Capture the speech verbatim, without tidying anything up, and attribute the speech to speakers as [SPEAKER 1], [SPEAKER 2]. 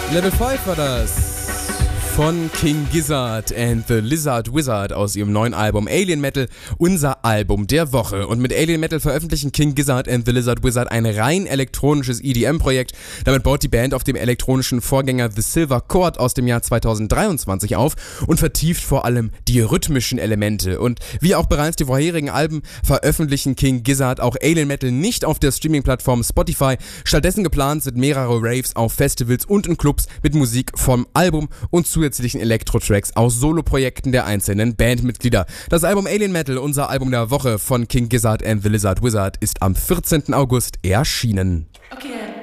[SPEAKER 1] Level fünf war das von King Gizzard and the Lizard Wizard aus ihrem neuen Album Alien Metal, unser Album der Woche. Und mit Alien Metal veröffentlichen King Gizzard and the Lizard Wizard ein rein elektronisches E D M-Projekt. Damit baut die Band auf dem elektronischen Vorgänger The Silver Chord aus dem Jahr zweitausenddreiundzwanzig auf und vertieft vor allem die rhythmischen Elemente. Und wie auch bereits die vorherigen Alben veröffentlichen King Gizzard auch Alien Metal nicht auf der Streaming-Plattform Spotify. Stattdessen geplant sind mehrere Raves auf Festivals und in Clubs mit Musik vom Album und zusätzlichen Elektro-Tracks aus Soloprojekten der einzelnen Bandmitglieder. Das Album Alien Metal, unser Album der Woche von King Gizzard and the Lizard Wizard, ist am vierzehnten August erschienen.
[SPEAKER 2] Okay.